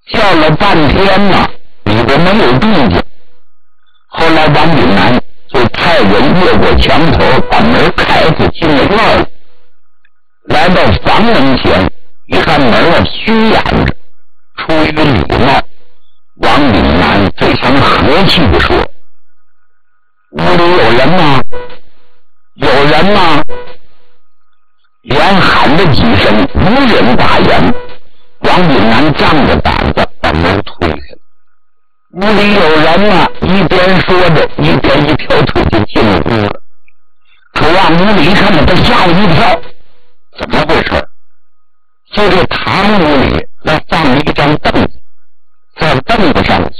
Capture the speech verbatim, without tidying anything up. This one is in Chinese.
叫了半天呢，里边没有动静。后来王炳南就派人越过墙头，把门开开，进了院里，来到房门前，一看门啊虚掩着。出于礼貌，王炳南非常和气地说：“屋里有人吗？有人吗？”连喊了几声，无人答言。王炳南仗着胆子把门推开了。屋里有人吗？一边说着，一边一条腿就进了屋了。可往屋里一看，他吓了一跳，怎么回事？就这堂屋里那放了一张凳子，在凳子上